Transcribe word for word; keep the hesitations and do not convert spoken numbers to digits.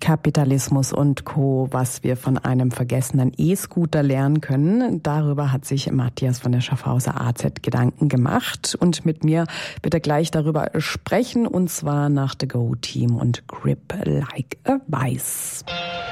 Kapitalismus und Co., was wir von einem vergessenen E-Scooter lernen können. Darüber hat sich Matthias von der Schaffhauser A Z Gedanken gemacht. Und mit mir wird er gleich darüber sprechen, und zwar nach The Go Team und Grip Like a Vice.